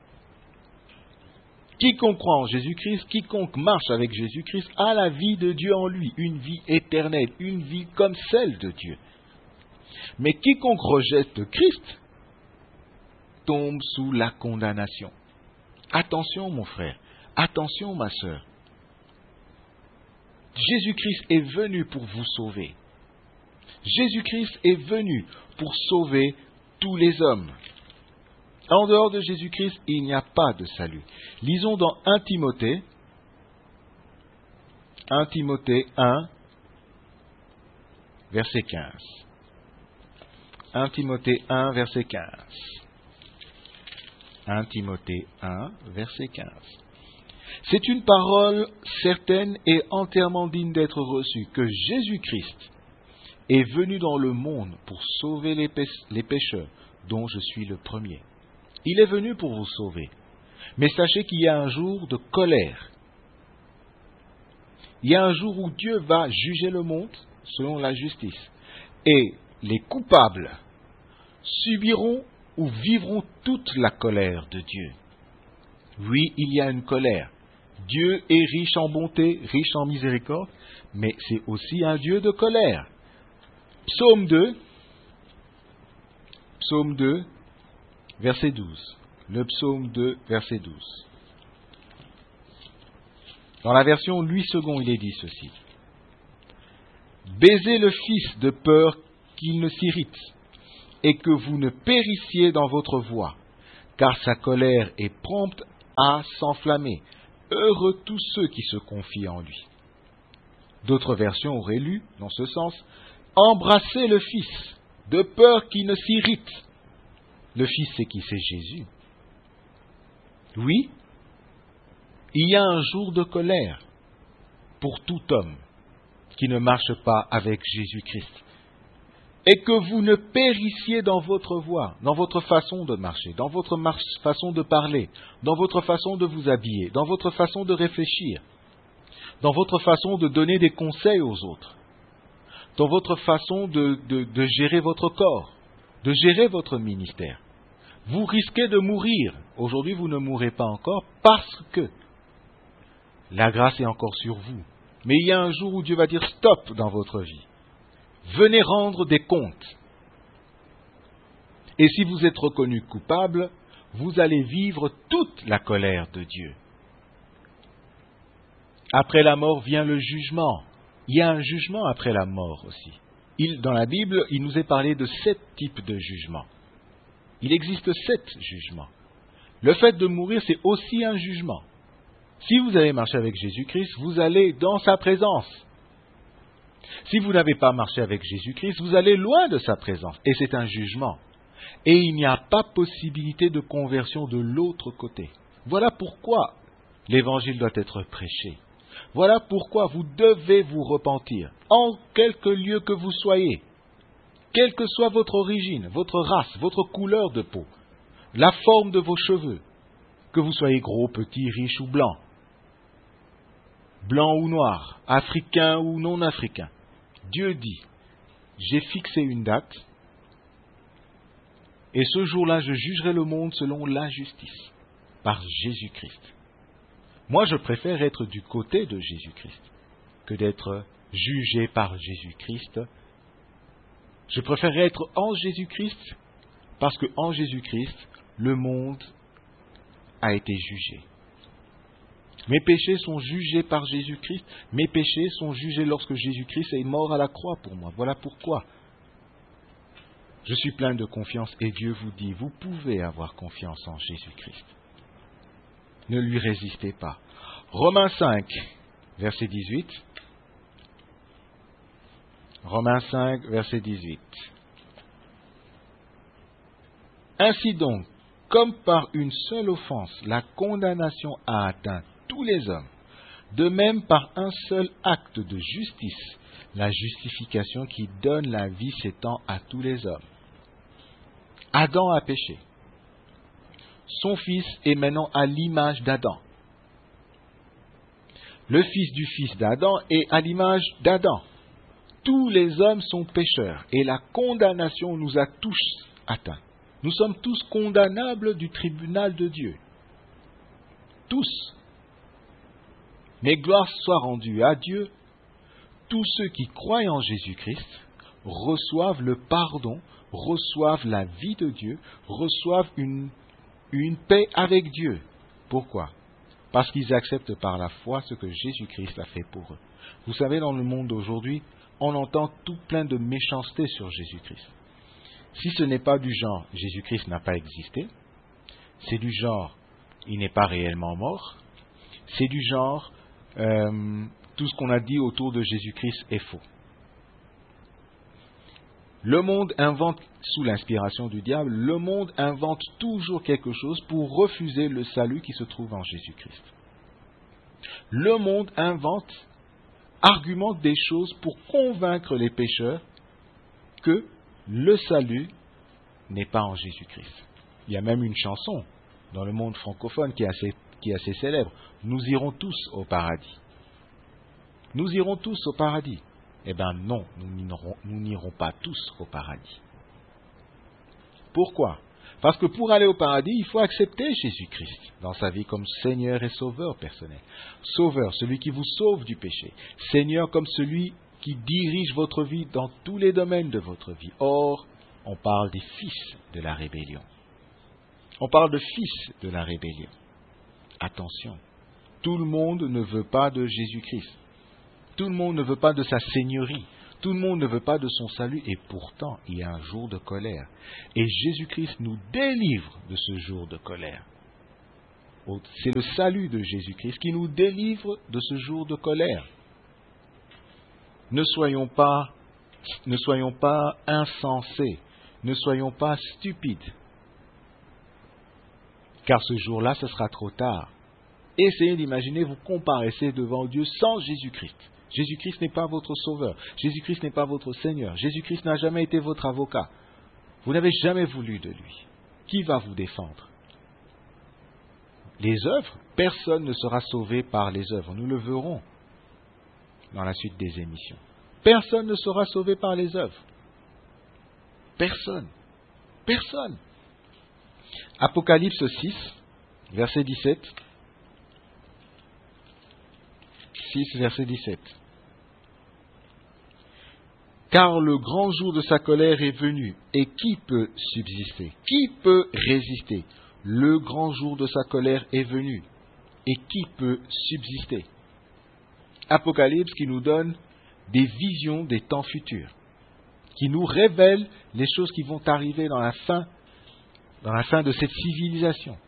Quiconque croit en Jésus-Christ, quiconque marche avec Jésus-Christ, a la vie de Dieu en lui, une vie éternelle, une vie comme celle de Dieu. Mais quiconque rejette Christ tombe sous la condamnation. Attention mon frère, attention ma sœur. Jésus-Christ est venu pour vous sauver. Jésus-Christ est venu pour sauver tous les hommes. En dehors de Jésus-Christ, il n'y a pas de salut. Lisons dans un Timothée, un Timothée un, verset quinze. un Timothée un, verset quinze. un Timothée un, verset quinze. C'est une parole certaine et entièrement digne d'être reçue, que Jésus-Christ est venu dans le monde pour sauver les, pê- les pécheurs, dont je suis le premier. Il est venu pour vous sauver. Mais sachez qu'il y a un jour de colère. Il y a un jour où Dieu va juger le monde selon la justice. Et les coupables subiront ou vivront toute la colère de Dieu. Oui, il y a une colère. Dieu est riche en bonté, riche en miséricorde, mais c'est aussi un Dieu de colère. Psaume deux, Psaume deux, verset douze. Le psaume deux, verset douze. Dans la version Louis second, il est dit ceci. Baisez le Fils de peur qu'il ne s'irrite, et que vous ne périssiez dans votre voie, car sa colère est prompte à s'enflammer. Heureux tous ceux qui se confient en lui. D'autres versions auraient lu, dans ce sens, embrassez le Fils, de peur qu'il ne s'irrite. Le Fils, c'est qui? C'est Jésus. Oui, il y a un jour de colère pour tout homme qui ne marche pas avec Jésus-Christ. Et que vous ne périssiez dans votre voie, dans votre façon de marcher, dans votre mar- façon de parler, dans votre façon de vous habiller, dans votre façon de réfléchir, dans votre façon de donner des conseils aux autres, dans votre façon de, de, de gérer votre corps, de gérer votre ministère. Vous risquez de mourir. Aujourd'hui, vous ne mourrez pas encore parce que la grâce est encore sur vous. Mais il y a un jour où Dieu va dire stop dans votre vie. Venez rendre des comptes. Et si vous êtes reconnu coupable, vous allez vivre toute la colère de Dieu. Après la mort vient le jugement. Il y a un jugement après la mort aussi. Il, dans la Bible, il nous est parlé de sept types de jugements. Il existe sept jugements. Le fait de mourir, c'est aussi un jugement. Si vous avez marché avec Jésus-Christ, vous allez dans sa présence. Si vous n'avez pas marché avec Jésus-Christ, vous allez loin de sa présence. Et c'est un jugement. Et il n'y a pas possibilité de conversion de l'autre côté. Voilà pourquoi l'Évangile doit être prêché. Voilà pourquoi vous devez vous repentir, en quelque lieu que vous soyez, quelle que soit votre origine, votre race, votre couleur de peau, la forme de vos cheveux, que vous soyez gros, petit, riche ou blanc, blanc ou noir, africain ou non africain. Dieu dit, j'ai fixé une date, et ce jour-là, je jugerai le monde selon la justice, par Jésus-Christ. Moi, je préfère être du côté de Jésus-Christ que d'être jugé par Jésus-Christ. Je préfère être en Jésus-Christ parce que en Jésus-Christ, le monde a été jugé. Mes péchés sont jugés par Jésus-Christ. Mes péchés sont jugés lorsque Jésus-Christ est mort à la croix pour moi. Voilà pourquoi je suis plein de confiance et Dieu vous dit, vous pouvez avoir confiance en Jésus-Christ. Ne lui résistez pas. Romains cinq, verset dix-huit. Romains cinq, verset dix-huit. Ainsi donc, comme par une seule offense, la condamnation a atteint tous les hommes, de même par un seul acte de justice, la justification qui donne la vie s'étend à tous les hommes. Adam a péché. Son fils est maintenant à l'image d'Adam. Le fils du fils d'Adam est à l'image d'Adam. Tous les hommes sont pécheurs et la condamnation nous a tous atteints. Nous sommes tous condamnables du tribunal de Dieu. Tous. Mais gloire soit rendue à Dieu, tous ceux qui croient en Jésus-Christ reçoivent le pardon, reçoivent la vie de Dieu, reçoivent une, une paix avec Dieu. Pourquoi ? Parce qu'ils acceptent par la foi ce que Jésus-Christ a fait pour eux. Vous savez, dans le monde d'aujourd'hui, on entend tout plein de méchanceté sur Jésus-Christ. Si ce n'est pas du genre « Jésus-Christ n'a pas existé », c'est du genre « il n'est pas réellement mort », c'est du genre euh, « tout ce qu'on a dit autour de Jésus-Christ est faux ». Le monde invente, sous l'inspiration du diable, le monde invente toujours quelque chose pour refuser le salut qui se trouve en Jésus-Christ. Le monde invente, argumente des choses pour convaincre les pécheurs que le salut n'est pas en Jésus-Christ. Il y a même une chanson dans le monde francophone qui est assez, qui est assez célèbre. Nous irons tous au paradis. Nous irons tous au paradis. Eh bien non, nous n'irons, nous n'irons pas tous au paradis. Pourquoi ? Parce que pour aller au paradis, il faut accepter Jésus-Christ dans sa vie comme Seigneur et Sauveur personnel. Sauveur, celui qui vous sauve du péché. Seigneur comme celui qui dirige votre vie dans tous les domaines de votre vie. Or, on parle des fils de la rébellion. On parle de fils de la rébellion. Attention, tout le monde ne veut pas de Jésus-Christ. Tout le monde ne veut pas de sa seigneurie. Tout le monde ne veut pas de son salut et pourtant il y a un jour de colère. Et Jésus-Christ nous délivre de ce jour de colère. C'est le salut de Jésus-Christ qui nous délivre de ce jour de colère. Ne soyons pas, ne soyons pas insensés, ne soyons pas stupides. Car ce jour-là, ce sera trop tard. Essayez d'imaginer, vous comparaissez devant Dieu sans Jésus-Christ. Jésus-Christ n'est pas votre sauveur. Jésus-Christ n'est pas votre Seigneur. Jésus-Christ n'a jamais été votre avocat. Vous n'avez jamais voulu de lui. Qui va vous défendre? Les œuvres, personne ne sera sauvé par les œuvres. Nous le verrons dans la suite des émissions. Personne ne sera sauvé par les œuvres. Personne. Personne. Apocalypse six, verset dix-sept. six, verset dix-sept. Car le grand jour de sa colère est venu, et qui peut subsister? Qui peut résister? Le grand jour de sa colère est venu, et qui peut subsister? Apocalypse qui nous donne des visions des temps futurs, qui nous révèle les choses qui vont arriver dans la fin, dans la fin de cette civilisation.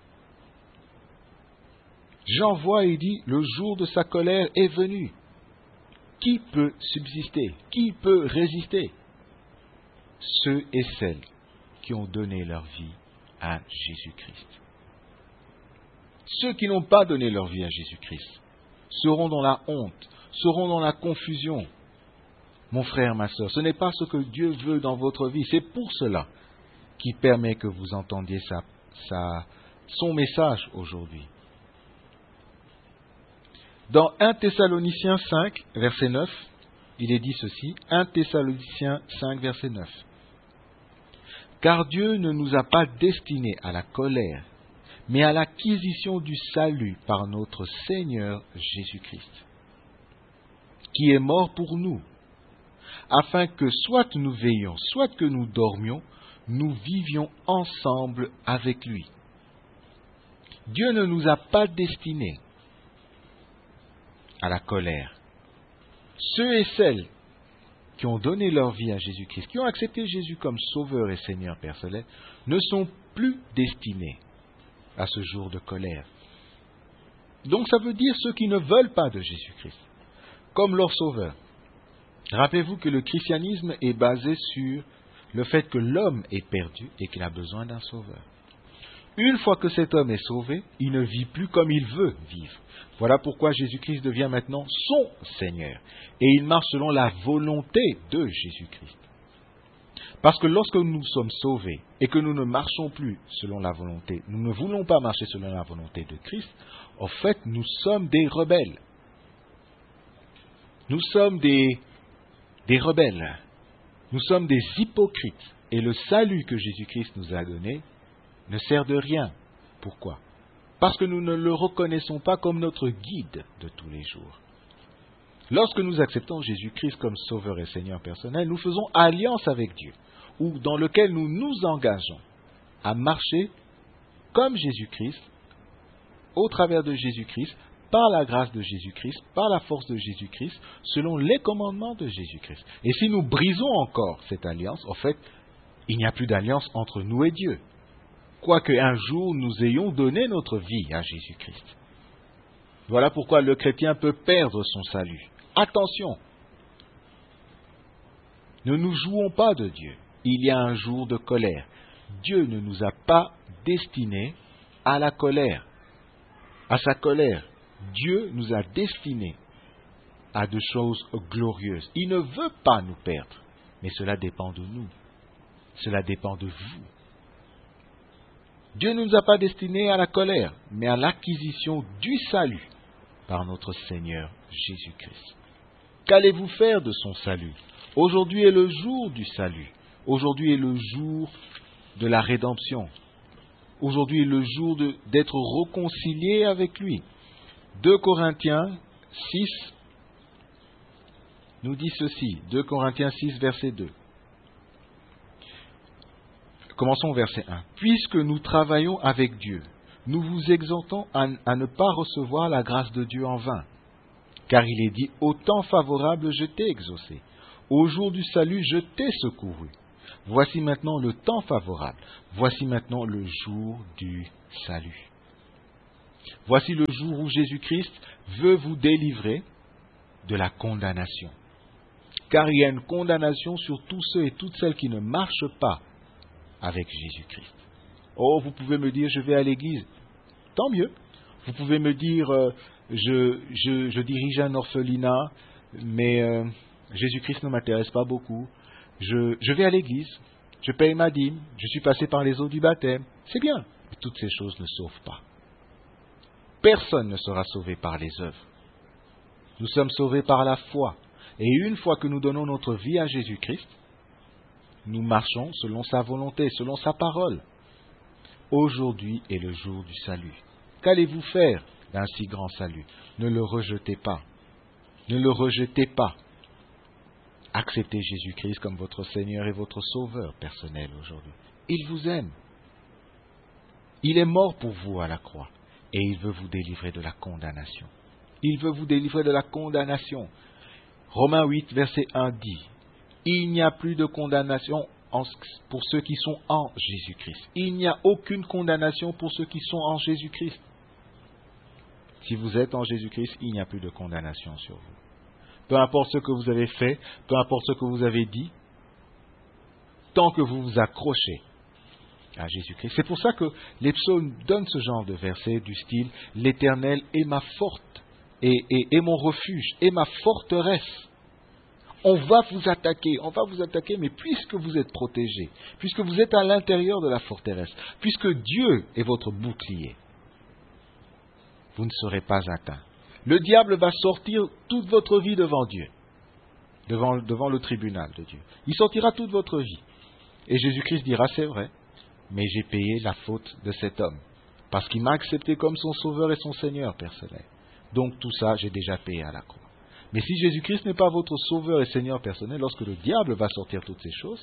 Jean voit et dit, le jour de sa colère est venu. Qui peut subsister? Qui peut résister? Ceux et celles qui ont donné leur vie à Jésus-Christ. Ceux qui n'ont pas donné leur vie à Jésus-Christ seront dans la honte, seront dans la confusion. Mon frère, ma sœur, ce n'est pas ce que Dieu veut dans votre vie. C'est pour cela qu'il permet que vous entendiez sa, sa, son message aujourd'hui. Dans un Thessaloniciens cinq, verset neuf, il est dit ceci, un Thessaloniciens cinq, verset neuf. Car Dieu ne nous a pas destinés à la colère, mais à l'acquisition du salut par notre Seigneur Jésus-Christ, qui est mort pour nous, afin que soit nous veillions, soit que nous dormions, nous vivions ensemble avec lui. Dieu ne nous a pas destinés à la colère. Ceux et celles qui ont donné leur vie à Jésus-Christ, qui ont accepté Jésus comme Sauveur et Seigneur personnel, ne sont plus destinés à ce jour de colère. Donc ça veut dire ceux qui ne veulent pas de Jésus-Christ, comme leur Sauveur. Rappelez-vous que le christianisme est basé sur le fait que l'homme est perdu et qu'il a besoin d'un Sauveur. Une fois que cet homme est sauvé, il ne vit plus comme il veut vivre. Voilà pourquoi Jésus-Christ devient maintenant son Seigneur. Et il marche selon la volonté de Jésus-Christ. Parce que lorsque nous sommes sauvés et que nous ne marchons plus selon la volonté, nous ne voulons pas marcher selon la volonté de Christ, en fait, nous sommes des rebelles. Nous sommes des, des rebelles. Nous sommes des hypocrites. Et le salut que Jésus-Christ nous a donné ne sert de rien. Pourquoi? Parce que nous ne le reconnaissons pas comme notre guide de tous les jours. Lorsque nous acceptons Jésus-Christ comme Sauveur et Seigneur personnel, nous faisons alliance avec Dieu, ou dans lequel nous nous engageons à marcher comme Jésus-Christ, au travers de Jésus-Christ, par la grâce de Jésus-Christ, par la force de Jésus-Christ, selon les commandements de Jésus-Christ. Et si nous brisons encore cette alliance, en fait, il n'y a plus d'alliance entre nous et Dieu. Quoique un jour nous ayons donné notre vie à Jésus-Christ. Voilà pourquoi le chrétien peut perdre son salut. Attention! Ne nous jouons pas de Dieu. Il y a un jour de colère. Dieu ne nous a pas destinés à la colère, à sa colère. Dieu nous a destinés à de choses glorieuses. Il ne veut pas nous perdre, mais cela dépend de nous. Cela dépend de vous. Dieu ne nous a pas destinés à la colère, mais à l'acquisition du salut par notre Seigneur Jésus-Christ. Qu'allez-vous faire de son salut? Aujourd'hui est le jour du salut. Aujourd'hui est le jour de la rédemption. Aujourd'hui est le jour de, d'être réconcilié avec lui. deux Corinthiens six nous dit ceci. deux Corinthiens six, verset deux. Commençons au verset un. Puisque nous travaillons avec Dieu, nous vous exhortons à, à ne pas recevoir la grâce de Dieu en vain. Car il est dit, au temps favorable je t'ai exaucé, Au jour du salut, je t'ai secouru. Voici maintenant le temps favorable. Voici maintenant le jour du salut. Voici le jour où Jésus-Christ veut vous délivrer de la condamnation. Car il y a une condamnation sur tous ceux et toutes celles qui ne marchent pas avec Jésus-Christ. Oh, vous pouvez me dire, je vais à l'église. Tant mieux. Vous pouvez me dire, euh, je, je, je dirige un orphelinat, mais euh, Jésus-Christ ne m'intéresse pas beaucoup. Je, je vais à l'église, je paye ma dîme, je suis passé par les eaux du baptême. C'est bien. Mais toutes ces choses ne sauvent pas. Personne ne sera sauvé par les œuvres. Nous sommes sauvés par la foi. Et une fois que nous donnons notre vie à Jésus-Christ, nous marchons selon sa volonté, selon sa parole. Aujourd'hui est le jour du salut. Qu'allez-vous faire d'un si grand salut? Ne le rejetez pas. Ne le rejetez pas. Acceptez Jésus-Christ comme votre Seigneur et votre Sauveur personnel aujourd'hui. Il vous aime. Il est mort pour vous à la croix et il veut vous délivrer de la condamnation. Il veut vous délivrer de la condamnation. Romains huit, verset un dit, « Il n'y a plus de condamnation pour ceux qui sont en Jésus-Christ. Il n'y a aucune condamnation pour ceux qui sont en Jésus-Christ. » Si vous êtes en Jésus-Christ, il n'y a plus de condamnation sur vous. Peu importe ce que vous avez fait, peu importe ce que vous avez dit, tant que vous vous accrochez à Jésus-Christ. C'est pour ça que les psaumes donnent ce genre de versets du style « L'Éternel est ma forte et, et, et mon refuge et ma forteresse ». On va vous attaquer, on va vous attaquer, mais puisque vous êtes protégé, puisque vous êtes à l'intérieur de la forteresse, puisque Dieu est votre bouclier, vous ne serez pas atteint. Le diable va sortir toute votre vie devant Dieu, devant, devant le tribunal de Dieu. Il sortira toute votre vie. Et Jésus-Christ dira, c'est vrai, mais j'ai payé la faute de cet homme, parce qu'il m'a accepté comme son sauveur et son Seigneur personnel. Donc tout ça, j'ai déjà payé à la croix. Mais si Jésus-Christ n'est pas votre sauveur et Seigneur personnel, lorsque le diable va sortir toutes ces choses,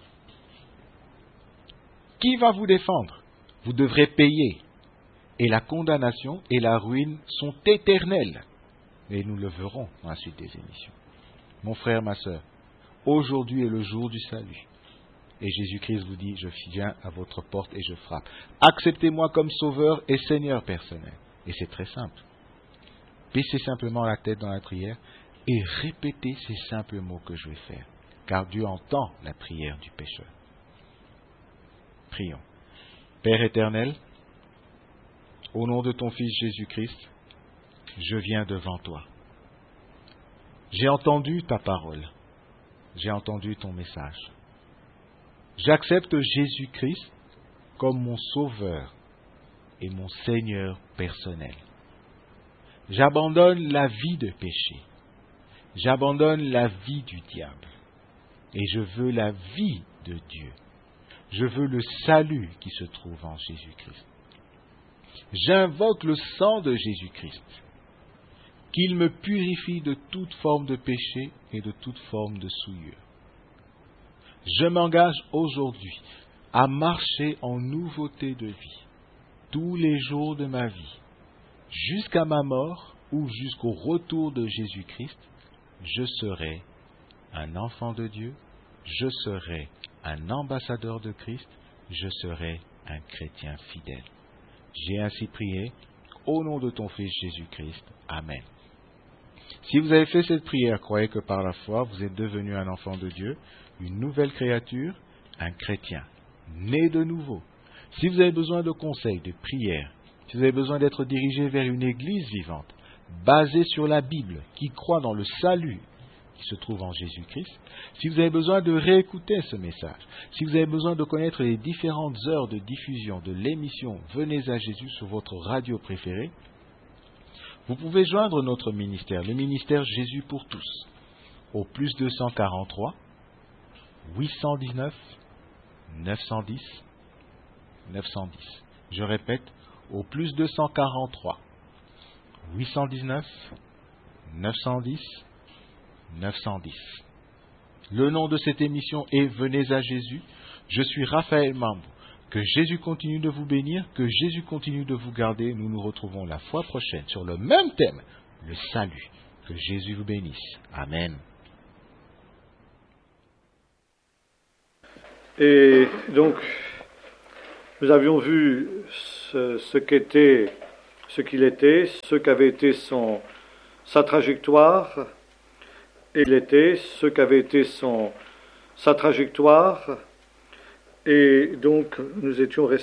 qui va vous défendre? Vous devrez payer. Et la condamnation et la ruine sont éternelles. Et nous le verrons dans la suite des émissions. Mon frère, ma sœur, aujourd'hui est le jour du salut. Et Jésus-Christ vous dit, je viens à votre porte et je frappe. Acceptez-moi comme sauveur et Seigneur personnel. Et c'est très simple. Baissez simplement la tête dans la prière et répétez ces simples mots que je vais faire. Car Dieu entend la prière du pécheur. Prions. Père éternel, au nom de ton Fils Jésus-Christ, je viens devant toi. J'ai entendu ta parole. J'ai entendu ton message. J'accepte Jésus-Christ comme mon sauveur et mon Seigneur personnel. J'abandonne la vie de péché. J'abandonne la vie du diable. Et je veux la vie de Dieu. Je veux le salut qui se trouve en Jésus-Christ. J'invoque le sang de Jésus-Christ, qu'il me purifie de toute forme de péché et de toute forme de souillure. Je m'engage aujourd'hui à marcher en nouveauté de vie, tous les jours de ma vie, jusqu'à ma mort ou jusqu'au retour de Jésus-Christ. Je serai un enfant de Dieu, je serai un ambassadeur de Christ, je serai un chrétien fidèle. J'ai ainsi prié au nom de ton Fils Jésus-Christ. Amen. Si vous avez fait cette prière, croyez que par la foi, vous êtes devenu un enfant de Dieu, une nouvelle créature, un chrétien, né de nouveau. Si vous avez besoin de conseils, de prières, si vous avez besoin d'être dirigé vers une église vivante, basée sur la Bible, qui croit dans le salut qui se trouve en Jésus-Christ, si vous avez besoin de réécouter ce message, si vous avez besoin de connaître les différentes heures de diffusion de l'émission Venez à Jésus sur votre radio préférée, vous pouvez joindre notre ministère, le ministère Jésus pour tous, au plus deux cent quarante-trois, huit cent dix-neuf, neuf cent dix, neuf cent dix. Je répète, au plus deux cent quarante-trois, huit cent dix-neuf, neuf cent dix, neuf cent dix. Le nom de cette émission est Venez à Jésus. Je suis Raphaël Mambou. Que Jésus continue de vous bénir, que Jésus continue de vous garder. Nous nous retrouvons la fois prochaine sur le même thème, le salut. Que Jésus vous bénisse. Amen. Et donc, nous avions vu ce, ce qu'était, ce qu'il était, ce qu'avait été son, sa trajectoire, et il était, ce qu'avait été son, sa trajectoire, et donc nous étions restés